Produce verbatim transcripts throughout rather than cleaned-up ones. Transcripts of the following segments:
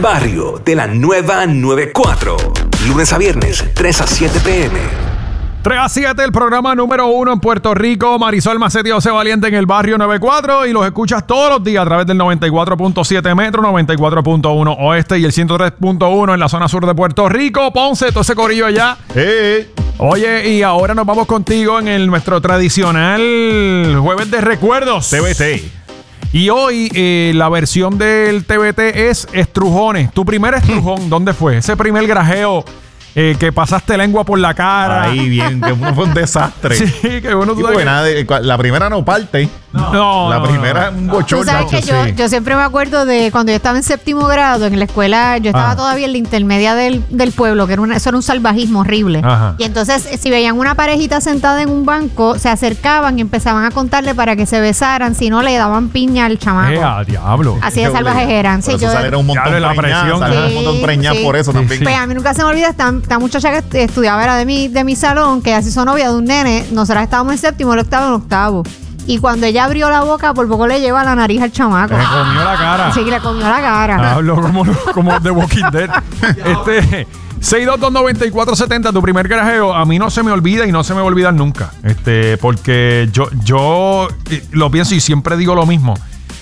barrio de la nueva noventa y cuatro. Lunes a viernes, tres a siete pm. tres a siete, el programa número uno en Puerto Rico. Marisol Macetti y José Valiente en el barrio noventa y cuatro. Y los escuchas todos los días a través del noventa y cuatro punto siete Metro, noventa y cuatro punto uno Oeste y el ciento tres punto uno en la zona sur de Puerto Rico. Ponce, todo ese corillo allá. Hey. Oye, y ahora nos vamos contigo en el nuestro tradicional Jueves de Recuerdos. T V T. Y hoy eh, la versión del T V T es estrujones. Tu primer estrujón, ¿dónde fue? Ese primer grajeo eh, que pasaste lengua por la cara. Ahí, bien, que uno fue un desastre. Sí, que uno... Sí, porque nada de- la primera no parte. No, no, La no, primera es un Tú bochorno. sabes que yo, sí. yo siempre me acuerdo de cuando yo estaba en séptimo grado en la escuela, yo estaba Ajá. todavía en la intermedia del, del pueblo, que era una, eso era un salvajismo horrible. Ajá. Y entonces, si veían una parejita sentada en un banco, se acercaban y empezaban a contarle para que se besaran, si no le daban piña al chamaco. Eh, a diablo. Así de salvajes eran. Sí, Por eso yo, salieron un montón Ya, de la de preñadas, presión. salieron Sí, un montón de preñadas sí. por eso Sí, también. sí. pues a mí nunca se me olvida esta, esta muchacha que estudiaba era de mi, de mi salón, que así son novia de un nene. Nosotras estábamos en séptimo, él estaba en octavo. Y cuando ella abrió la boca, por poco le lleva la nariz al chamaco. Le comió la cara. Sí, le comió la cara. Hablo como, como de Walking Dead. Este, seis dos dos, nueve cuatro siete cero, tu primer garajeo, a mí no se me olvida y no se me va a olvidar nunca. Este, porque yo, yo eh, lo pienso y siempre digo lo mismo.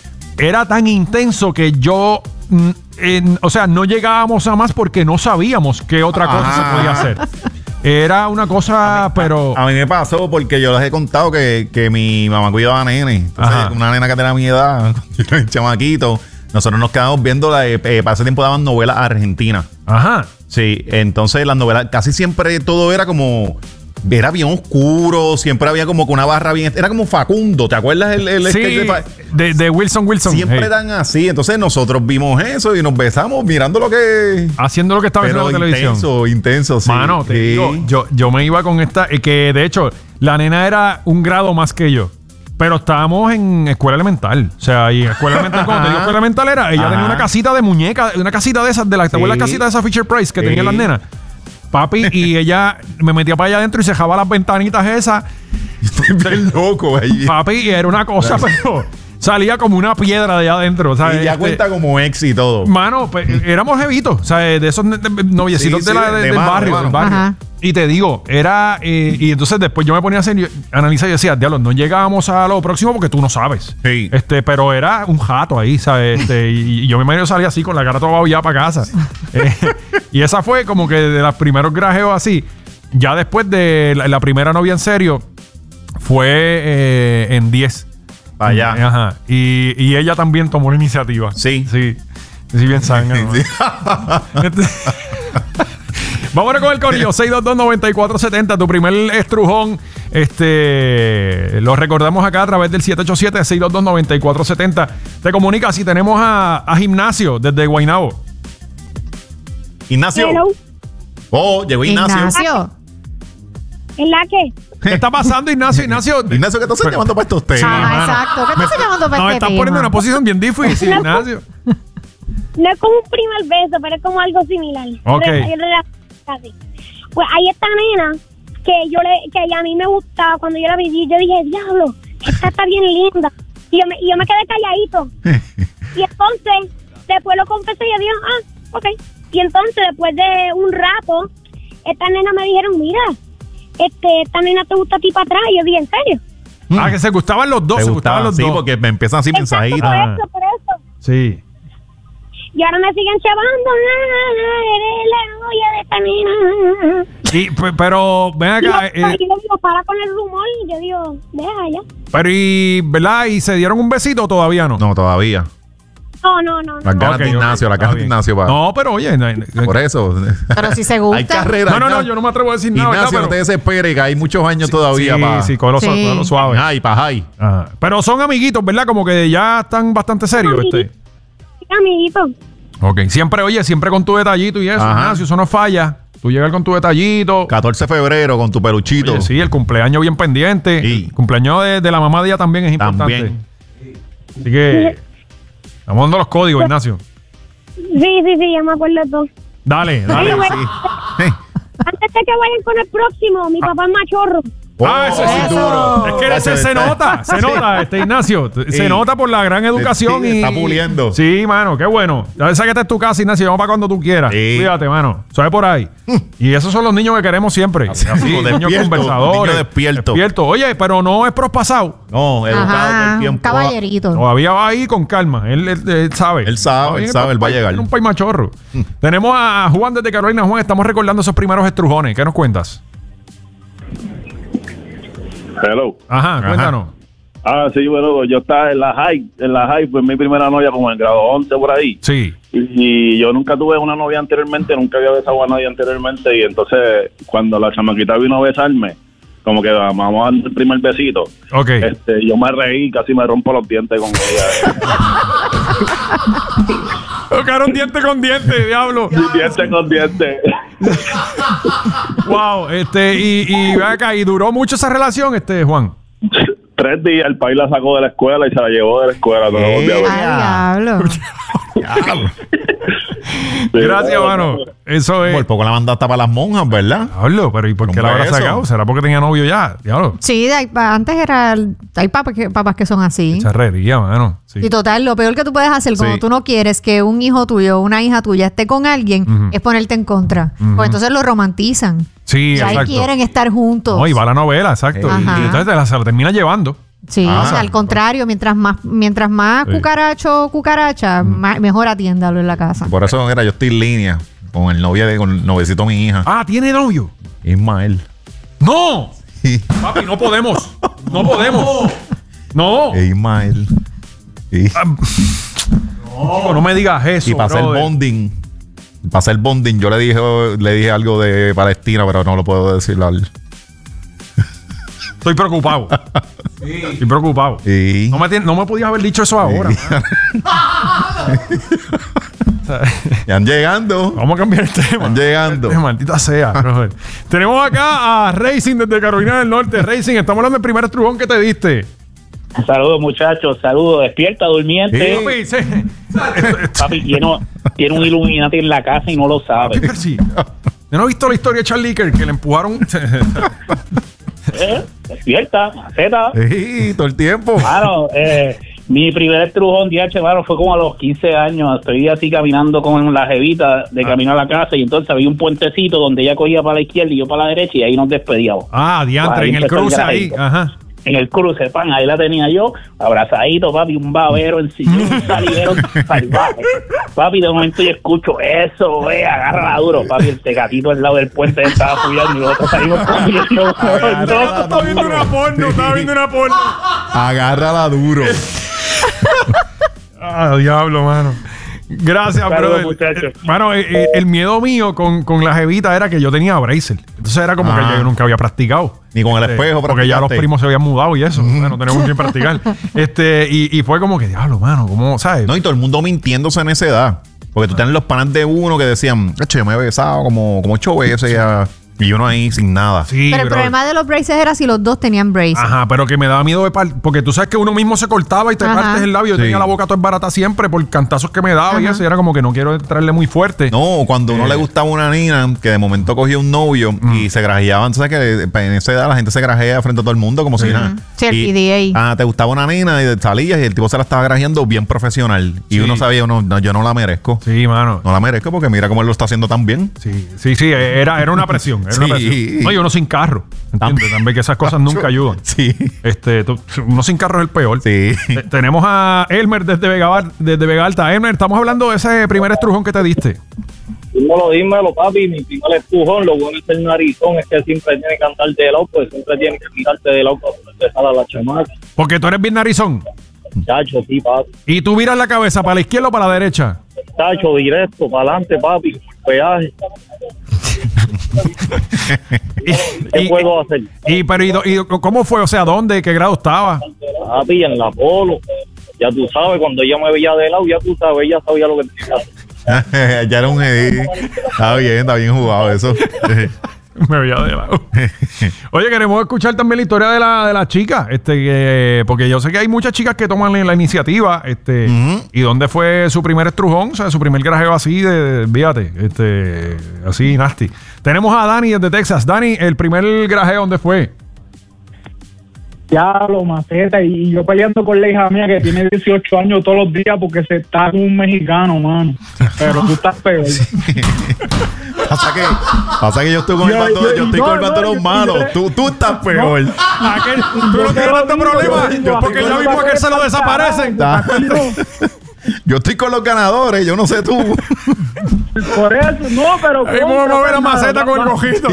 Era tan intenso que yo, mm, en- o sea, no llegábamos a más porque no sabíamos qué otra cosa Ah. se podía hacer. Era una cosa, pero... A mí me pasó porque yo les he contado que, que mi mamá cuidaba a nene. Entonces, Ajá. una nena que tenía mi edad, yo era un chamaquito. Nosotros nos quedamos viendo, la, eh, para ese tiempo daban novelas argentinas. Ajá. Sí, entonces las novelas, casi siempre todo era como... Era bien oscuro, siempre había como que una barra bien... Era como Facundo, ¿te acuerdas el, el Sí, sketch de Fa- de, de Wilson Wilson. Siempre Hey. dan así. Entonces nosotros vimos eso y nos besamos mirando lo que... Haciendo lo que estaba Pero haciendo en la televisión. intenso, intenso, sí. Mano, te Sí. digo, yo, yo me iba con esta, eh, que de hecho, la nena era un grado más que yo. Pero estábamos en escuela elemental. O sea, y escuela elemental, cuando te digo escuela elemental era, ella Ajá. tenía una casita de muñeca, una casita de esas, de la, ¿te acuerdas la Sí. casita de esa Fisher Price que Sí. tenían las nenas? Papi, y ella me metía para allá adentro y se dejaba las ventanitas esas. Estoy bien loco ahí. Papi, y era una cosa, pero salía como una piedra de allá adentro. ¿sabes? Y ya Este, cuenta como ex y todo. Mano, pues, éramos jevitos, o sea, de esos ne- de- noviecitos Sí, de sí, la- de- de- de del, mano, barrio, de del mano. barrio. Ajá. Y te digo, era. eh, y entonces después yo me ponía a hacer, yo- analizar y decía, diablo, no llegábamos a lo próximo porque tú no sabes. Sí. Este, pero era un jato ahí, ¿sabes? Este, y, y yo me imagino salía así con la cara toda ya para casa. Eh, y esa fue como que de los primeros grajeos así. Ya después de la, la primera novia en serio, fue eh, en diez. Para allá. Ajá. Y, y ella también tomó la iniciativa. Sí. Sí. Sí, bien sangre. Sí. Este- Vámonos con el corillo. seis dos dos, nueve cuatro siete cero, tu primer estrujón. Este lo recordamos acá a través del siete ocho siete, seis dos dos, nueve cuatro siete cero. Te comunicas si tenemos a, a Gimnasio desde Guaynabo. Ignacio. Hello. Oh, llegó Ignacio. Ignacio. ¿En la qué? ¿Qué está pasando, Ignacio? Ignacio. Ignacio, ¿qué estás Pero- llamando para estos temas? Ajá, mano. exacto. ¿Qué Me- estás llamando para Nos este estás tema? poniendo en una posición bien difícil, Ignacio. No es como un primer beso, pero es como algo similar. Ok. Re- re- casi. Pues hay esta nena que yo le, que a mí me gustaba cuando yo la vi, yo dije, diablo, esta está bien linda. Y yo me, y yo me quedé calladito. Y entonces, después lo confesé y yo dije, ah, ok. Y entonces, después de un rato, estas nenas me dijeron, mira, este, esta nena te gusta a ti para atrás. Y yo dije, ¿en serio? Ah, que se gustaban los dos. ¿Te Se gustaba? gustaban los Sí, dos. porque me empiezan así Exacto, mensajitos. por Ah. eso, por eso. Sí. Y ahora me siguen chavando, ah, eres la novia de esta nena. Y, pe- pero, ven Y yo, acá. eh, y yo digo, para con el rumor. Y yo digo, deja ya. pero, y, ¿verdad? ¿Y se dieron un besito o todavía no? No, todavía. No, no, no. Las no. ganas Ok, de ok, Ignacio, las está ganas de bien. Ignacio. Pa. No, pero oye. No, no, Por eso. Pero si se gusta. Hay carrera. no, no, yo no me atrevo a decir nada. Ignacio, ¿verdad? no te Pero- desesperes, que hay muchos años todavía sí, para. sí, con lo, su- Sí. con lo suave. Ay, pa' ay. Ajá. Pero son amiguitos, ¿verdad? Como que ya están bastante serios. Este. Sí, amiguito. Ok. Siempre, oye, siempre con tu detallito y eso. Ajá. Ignacio, eso no falla. Tú llegas con tu detallito. catorce de febrero con tu peluchito. Oye, sí, el cumpleaños bien pendiente. Sí. El cumpleaños de, de la mamá de ella también es importante. También. Así que estamos dando los códigos, Ignacio. Sí, sí, sí, ya me acuerdo de todo. Dale, dale. Ay, güey. Sí. Antes de que vayan con el próximo, mi papá es machorro. Ah, eso es Eso. duro. Es que Eso se, se está- nota, se nota, este Ignacio. Se Sí. nota por la gran educación Sí, y. está puliendo. Sí, mano, qué bueno. Ya sabes que esta es tu casa, Ignacio. Vamos para cuando tú quieras. Sí. Cuídate, mano. Suave por ahí. Y esos son los niños que queremos siempre. Así, Así, niño niños despierto, conversadores. niño despierto. Despierto. Oye, pero no es prospasado. No, educado todo Ajá, el tiempo. caballerito. Todavía va ahí con calma. Él, él- él sabe. Él sabe, él sabe, él va a llegar. Es un país machorro. Tenemos a Juan desde Carolina. Juan, estamos recordando esos primeros estrujones. ¿Qué nos cuentas? Hello. Ajá, Ajá. cuéntanos. Ah, sí, bueno, yo estaba en la high, en la high fue mi primera novia como en grado once por ahí. Sí. Y, y yo nunca tuve una novia anteriormente, nunca había besado a nadie anteriormente y entonces cuando la chamaquita vino a besarme, como que vamos a dar el primer besito, Ok. este, yo me reí, casi me rompo los dientes con ella. Tocaron diente con diente, diablo. diente con diente. Wow, este, y, y ve acá, ¿y duró mucho esa relación, este, Juan? Tres días el país la sacó de la escuela y se la llevó de la escuela. No la volví a ver. Ay, diablo. Diablo. Sí, Gracias, no, mano. no. Eso es. Por poco la mandaste para las monjas, ¿verdad? Diablo, pero ¿y por qué ¿Cómo la habrá es eso? sacado? ¿Será porque tenía novio ya? Diablo. Sí, de ahí pa- antes era. el- Hay papas que, papas que son así. Charrería, mano. Sí. Y total, lo peor que tú puedes hacer cuando Sí. tú no quieres que un hijo tuyo o una hija tuya esté con alguien Ujú. es ponerte en contra. Ujú. Pues entonces lo romantizan. Sí, y ahí exacto. quieren estar juntos. No, y va la novela, exacto. Sí. Y, y Ajá. entonces te la, se la termina llevando. Sí, Ah. o sea, al contrario, mientras más, mientras más Sí. cucaracho o cucaracha, más- mejor atiéndalo en la casa. Por eso, mira, yo estoy en línea con el novio de, con el noviecito de mi hija, Ah, ¿tiene novio? Ismael. ¡No! Sí. Papi, no podemos. No podemos. No. Ismael. Sí. Chico, no me digas eso. Y para hacer brother. bonding, para hacer bonding, yo le dije, le dije algo de Palestina, pero no lo puedo decir al. Estoy preocupado. Estoy preocupado. Y No me, tien- no me podías haber dicho eso ahora. man. O sea, ya han llegando. vamos a cambiar el tema. Están llegando. Este, maldita sea. brother. Tenemos acá a Racing desde Carolina del Norte. Racing, estamos hablando del primer estrujón que te diste. Saludos, muchachos, saludos. Despierta, durmiente. Papi, sí. Papi, tiene, tiene un Illuminati en la casa y no lo sabe. Sí. Yo no he visto la historia de Charlie Kerr que le empujaron. ¿Eh? Despierta, Z. Sí, todo el tiempo. Mano, eh, mi primer estrujón D H, mano, fue como a los quince años. Estoy así caminando con la jevita de camino a la casa y entonces había un puentecito donde ella cogía para la izquierda y yo para la derecha y ahí nos despedíamos. Ah, diantre, Ahí en el empezó el cruce ahí. grajito. Ajá. En el cruce, pan, ahí la tenía yo, abrazadito, papi, un babero en sillón, un salivero salvaje. Papi, de momento yo escucho eso, ve, agárrala duro, papi, el tecatito al lado del puente estaba apoyando y nosotros salimos corriendo. Agárrala Estaba viendo una porno, estaba viendo una porno. Agárrala duro. Ah, diablo, mano. Gracias, Saludos, brother. muchachos. Eh, Mano, eh, eh, el miedo mío con, con la jevita era que yo tenía bracer. Entonces era como Ah. que yo nunca había practicado. Ni con el Este, espejo porque ya los practicaste. primos se habían mudado y eso. Bueno, teníamos que practicar. Este, y, y fue como que, diablo, mano, ¿cómo, sabes? No, y todo el mundo mintiéndose en esa edad. Porque tú tienes los panas de uno que decían, "Echo, yo me he besado como, como ocho veces ya". Y uno ahí sin nada. Sí, Pero el bro. problema de los braces era si los dos tenían braces. Ajá, pero que me daba miedo de par porque tú sabes que uno mismo se cortaba y te Ajá. partes el labio. Yo Sí. tenía la boca toda barata siempre por cantazos que me daba y Ajá. eso. Y era como que no quiero entrarle muy fuerte. No, cuando uno Eh. le gustaba una nena que de momento cogía un novio Mm. y se grajeaban, ¿sabes que en esa edad la gente se grajea frente a todo el mundo como si nada? Sí, el Y, P D A. Ah, te gustaba una nena y salías y el tipo se la estaba grajeando bien profesional. Y Sí. uno sabía, no, no, yo no la merezco. Sí, mano. No la merezco porque mira cómo él lo está haciendo tan bien. Sí, sí, sí, era, era una presión. Era una Sí. presión. No, y uno sin carro. ¿Entiendes? También que esas cosas nunca ayudan. Sí. Este, tú- uno sin carro es el peor. Sí. Te- tenemos a Elmer desde Vega, Bar- desde Vega Alta. Elmer, estamos hablando de ese primer estrujón que te diste. Dímelo, dímelo, papi, mi primer empujón, lo bueno es el narizón, es que siempre tiene que cantarte de lado, pues siempre tiene que mirarte de lado para empezar a la chamaca. Porque tú eres bien narizón. Chacho, sí, papi. Y tú miras la cabeza para la izquierda o para la derecha. Chacho, directo, para adelante, papi, peaje. ¿Qué Y, puedo hacer? y, pero, y, do- y ¿cómo fue? O sea, ¿dónde? ¿Qué grado estaba? Papi, en la polo. Ya tú sabes, cuando ella me veía de lado, ya tú sabes, ella sabía lo que tenía que hacer. Ya era un edit. Está bien, está bien jugado eso. Me veía de lado. Oye, queremos escuchar también la historia de la, de la chica. Este, que- porque yo sé que hay muchas chicas que toman la, la iniciativa. Este, Ujú. ¿Y dónde fue su primer estrujón? O sea, su primer grajeo así de, de fíjate, este, así nasty. Tenemos a Dani desde Texas. Dani, el primer grajeo, ¿dónde fue? Diablo, maceta, y yo peleando con la hija mía que tiene dieciocho años todos los días porque se está con un mexicano, mano. Pero tú estás peor. Pasa que, pasa que yo estoy con el Yo- bando, yo- yo estoy no, con el bando de no, los yo- malos. yo- Tú, tú estás peor. Aquel, tú no Yo te tienes lo tanto digo, problema yo digo, porque a mí ya no mismo me aquel se lo parece desaparecen. carajo, aquí no. Yo estoy con los ganadores, yo no sé tú. Por eso, no, pero... Ahí vamos a contra, mover a pues, Maceta nada, con el va- cojito.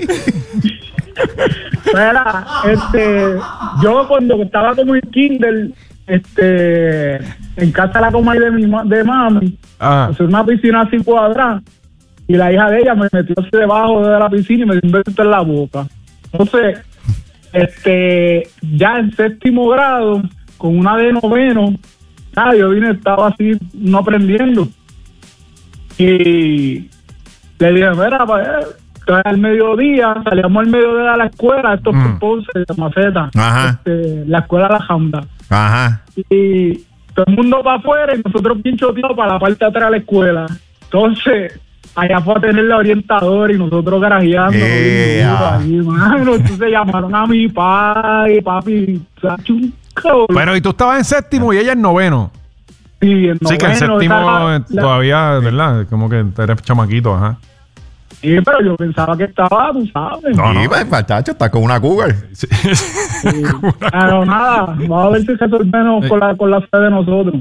Mira, este, yo cuando estaba como en kinder, este, en casa de la comadre de mi ma- de mami, Ah. es una piscina así cuadrada, y la hija de ella me metió así debajo de la piscina y me dio un beso en la boca. Entonces, este, ya en séptimo grado, con una de noveno, ah, yo vine, estaba así, no aprendiendo. Y le dije, mira, pues, eh, al mediodía, salíamos al mediodía de la escuela, esto Mm. es Ponce, de Maceta, Ajá. este, la escuela de la Janda. Ajá. Y todo el mundo para afuera y nosotros bien choteados para la parte de atrás de la escuela. Entonces, allá fue a tener la orientadora y nosotros garajeando. Eh, ah. ahí, mano. Entonces llamaron a mi padre, papi, sacho, un cabrón. Pero y tú estabas en séptimo y ella en noveno. Sí, en Sí, que en noveno, séptimo estaba- eh, la- todavía, ¿verdad? Como que eres chamaquito, ajá. Sí, pero yo pensaba que estaba, tú sabes. No, no. Y pues, muchacho, está con una cougar. Sí. Pero nada, vamos a ver si resolvemos con la, con la fe de nosotros.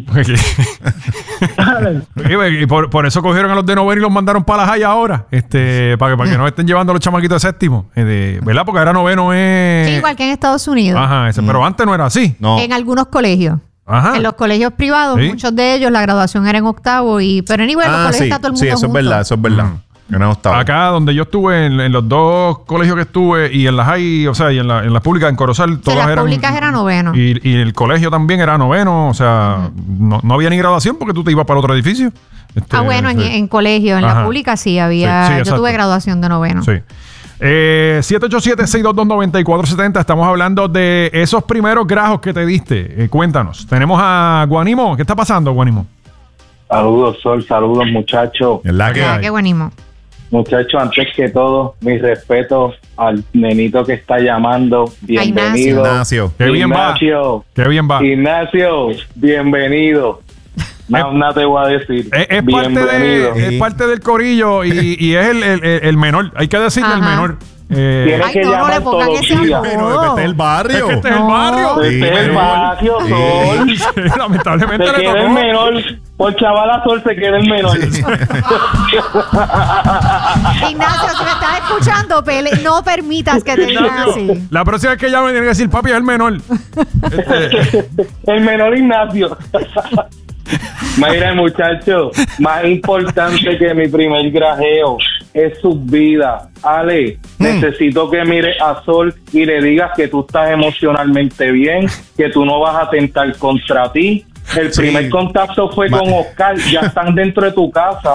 Dale. Y por, por eso cogieron a los de noveno y los mandaron para la Jaya ahora, este, para que, para que no estén llevando a los chamaquitos de séptimo, eh, de- ¿verdad? Porque ahora noveno es... Sí, igual que en Estados Unidos. Ajá, ese, pero antes no era así. No. En algunos colegios. Ajá. En los colegios privados, Sí. muchos de ellos, la graduación era en octavo. y Pero anyway, en los Ah, colegios sí, está todo el mundo sí, eso es junto. verdad, eso es verdad. Mm. Que no estaba. Acá donde yo estuve, en, en los dos colegios que estuve, y en las high, o sea, y en, la, en las públicas, en Corozal, todas las eran... públicas era noveno. Y, y el colegio también era noveno, o sea, no, no había ni graduación porque tú te ibas para otro edificio. Este, Ah, bueno, en, sí. en colegio, en Ajá. la pública sí había. Sí, sí, yo exacto. tuve graduación de noveno. Sí. Eh, siete ocho siete, seis dos dos, nueve cuatro siete cero. Estamos hablando de esos primeros grajos que te diste. Eh, cuéntanos. Tenemos a Guanimo. ¿Qué está pasando, Guanimo? Saludos, Sol, saludos, muchachos. Es la que Ah, hay. qué buenísimo. Muchachos, antes que todo, mis respetos al nenito que está llamando. Bienvenido. Ignacio. Qué bien va. Ignacio, Qué bien va. Ignacio, bienvenido. No, no te voy a decir. Es, es parte bienvenido. de, es parte del corillo y, y es el, el- el- el menor. Hay que decirle el Ajá. menor. Eh, Tienes Ay, que no, no llamar le pongan todos ese los días. apodo. Pero este es el barrio. es que este es el No. barrio. Este es el Sí. barrio, Sol. Sí, lamentablemente Se le queda el tocó. menor. Por chaval Sol se queda el menor. Ignacio, si me estás escuchando, pele- no permitas que te digan así. La próxima vez que llame tiene que decir, papi, es el menor. Este, El menor Ignacio. Mira, muchacho, más importante que mi primer grajeo es su vida. Ale, necesito que mires a Sol y le digas que tú estás emocionalmente bien, que tú no vas a atentar contra ti. El Sí. primer contacto fue Ma- con Oscar, ya están dentro de tu casa.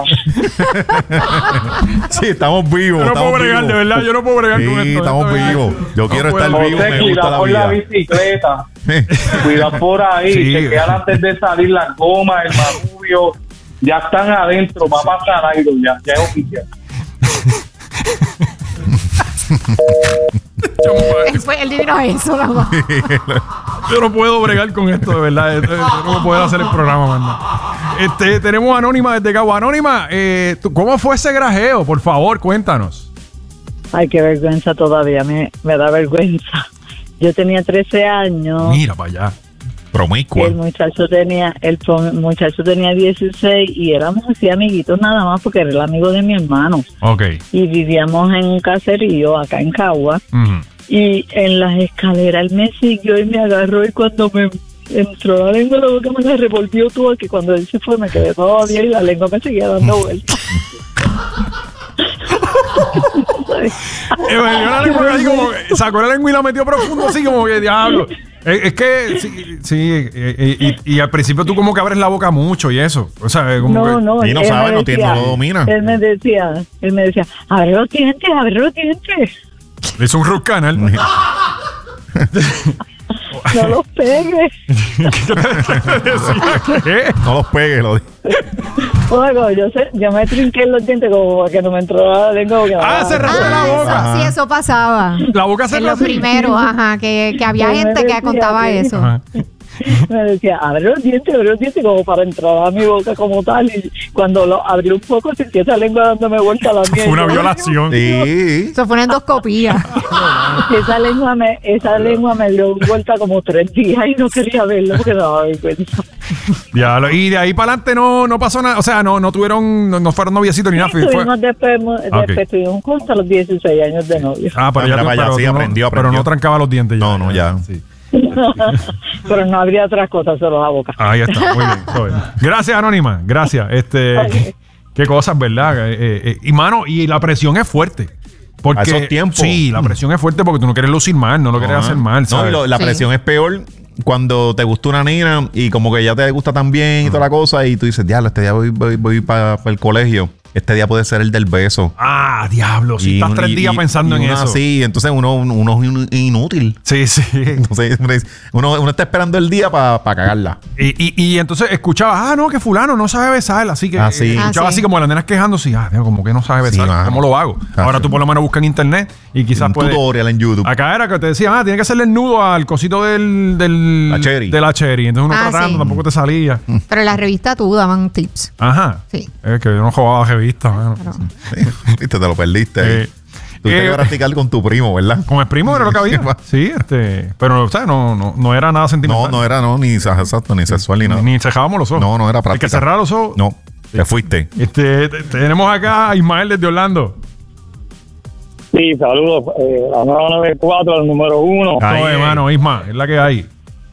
Sí, estamos vivos. yo no estamos puedo bregar, vivos. de verdad. Yo no puedo bregar Sí, con esto. estamos Esto es- vivos. Yo no quiero puedo. estar vivo. José, Me gusta cuida la por la vida. bicicleta. Cuida por ahí, Sí. que quedan antes de salir las gomas, el marubio. Ya están adentro, va a pasar algo, ya, ya es oficial. Él, fue, él vino a eso, la más. Yo no puedo bregar con esto, de verdad. Esto- Yo no voy a poder hacer el programa, manda. Este, tenemos a Anónima desde Cabo. Anónima, eh, ¿tú- ¿cómo fue ese grajeo? Por favor, cuéntanos. Ay, qué vergüenza todavía, me, me da vergüenza. Yo tenía trece años Mira para allá. y Promiscua. el muchacho tenía el pro- muchacho tenía dieciséis y éramos así amiguitos nada más porque era el amigo de mi hermano Ok. y vivíamos en un caserío acá en Cagua Ujú. y en las escaleras él me siguió y me agarró y cuando me entró la lengua en la boca me la revolvió todo que cuando él se fue me quedé todavía y la lengua me seguía dando vueltas. Eh, bueno, yo la lengua así como que sacó la lengua y la metió profundo así como que diablo. Eh, es que sí, sí eh, eh, y, y al principio tú como que abres la boca mucho y eso. O sea, como No, que, no, Y no él sabe, me no tiene- decía- no lo domina. Él me decía, él me decía, abre los dientes, abre los dientes, le hizo un root canal. no los pegues. ¿Qué? No los pegues, lo digo. Bueno, yo, sé, yo me trinqué los dientes como para que no me entrara la lengua. Porque Ah, no, cerraste Ah, la boca. eso, sí, eso pasaba. La boca se En lo primero, ajá, que, que había Yo me gente que decía contaba que- eso. Ajá. me decía, abre los dientes, abre los dientes como para entrar a mi boca como tal. Y cuando lo abrí un poco sentí esa lengua dándome vuelta a la mía. Fue una Y yo, violación. Sí. Eso fue una endoscopía. Esa lengua me, esa lengua me dio vuelta como tres días y no quería verlo porque me daba vergüenza. Diablo. Y de ahí para adelante no, no pasó nada. O sea, no, no tuvieron, no, no fueron noviecitos ni nada. Fue- Estuvimos después, después Ok. tuvimos juntos hasta los dieciséis años de novio. Ah, pero, Ah, ya mira, tú- vaya, pero sí, tú no- aprendió, pero aprendió. no trancaba los dientes ya. No, no, ya. Sí. Pero no habría otras cosas, solo la boca. Ahí está, muy bien. Soy. Gracias, Anónima. Gracias. Este, qué cosas, ¿verdad? Eh, eh, eh, y mano, y la presión es fuerte. Porque, A esos tiempos. Sí, la presión es fuerte porque tú no quieres lucir mal, no lo quieres Ajá. hacer mal, No, ¿sabes? y lo- la Sí. presión es peor cuando te gusta una nena y como que ya te gusta también y toda la cosa y tú dices, diablo, este día voy, voy, voy para el colegio. Este día puede ser el del beso. Ah, diablo. Si Y estás un- tres y- días y- pensando y en uno eso. así, entonces uno, uno es in- inútil. Sí, sí. Entonces, uno, uno está esperando el día para cagarla. Y, y, y entonces escuchaba, ah, no, que fulano no sabe besar. Así que Ah, sí. eh, escuchaba Ah, sí. así como las nenas quejándose. Ah, tío, como que no sabe Sí, besar. mano. ¿Cómo lo hago? Ah, Ahora sí. tú por lo menos buscas en internet y quizás Un puedes. tutorial en YouTube. Acá era que te decían, ah, tiene que hacerle el nudo al cosito del. del La cherry. De la cherry. Entonces uno Ah, tratando, sí. tampoco te salía. Pero en la revista tú daban tips. Ajá. Sí. Es que yo no jugaba revista, mano. Sí. Viste, te lo perdiste. ahí. Eh, Tuviste eh, que practicar con tu primo, ¿verdad? Con el primo era lo que había. Sí, este. Pero, o sea, no, no, no era nada No, sentimental. no era, no, ni exacto, ni sexual ni nada. Ni cerrábamos los ojos. No, no era Hay que práctica. cerrar los ojos. No, te fuiste. Este, te- tenemos acá a Ismael desde Orlando. Sí, saludos. Eh, la nueva noventa y cuatro, el número uno. Ahí, No, eh. hermano, Isma, es la que hay.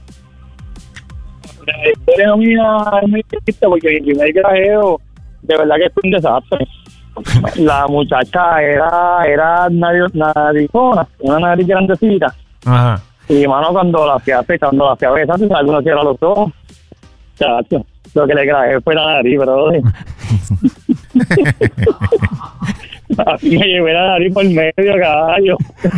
La historia mía es muy triste porque mi primer grajeo, de verdad que fue un desastre. La muchacha era era nariz- narizona, una nariz grandecita. Ajá. Y, mano, cuando la fui a cuando la fui a besar, algunos cierran los ojos. Chacho, lo que le grajé fue la nariz, bro. Así me llevé la nariz por medio, caballo.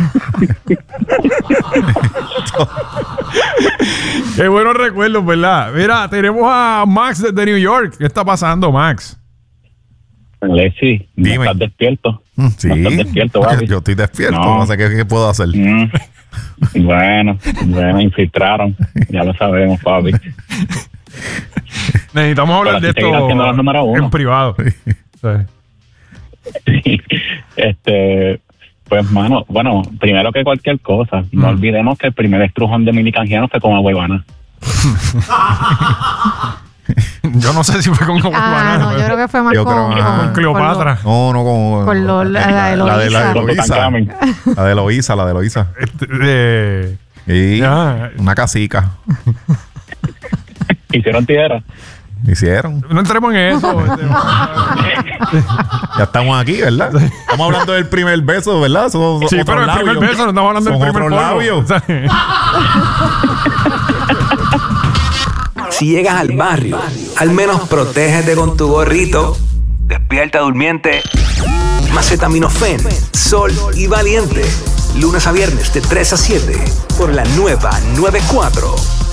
Qué buenos recuerdos, ¿verdad? Mira, tenemos a Max desde New York. ¿Qué está pasando, Max? Alexi, ¿no Dime. estás despierto? Mm, Sí, ¿No estás despierto, yo, papi? yo estoy despierto, No. no sé qué, qué puedo hacer. Mm. Bueno, bueno, infiltraron. Ya lo sabemos, papi. Necesitamos hablar Pero de así seguirán esto siendo los número uno. en privado. Sí. este, pues, mano, bueno, primero que cualquier cosa, no Mm. olvidemos que el primer estrujón de Mini Canjiano fue con agua iguana. Yo no sé si fue con Ah, Cubana, no, yo creo que fue más Yo con, creo, ah, con Cleopatra. No, no, como. Con lo- la- la de la de la de Con Eloísa. Tutankamen. La de Eloísa, la de Eloísa. Este, eh, Y Ya. una casica. Hicieron tijera. Hicieron. no entremos en eso. este, Ya estamos aquí, ¿verdad? Estamos hablando del primer beso, ¿verdad? Son, son sí, otros pero el primer labios. beso, no estamos hablando del Son primer otros polvo. labios. O sea, Si llegas al barrio, al menos protégete con tu gorrito. Despierta durmiente. Macetaminofen, Sol y Valiente. Lunes a viernes de tres a siete por la nueva noventa y cuatro.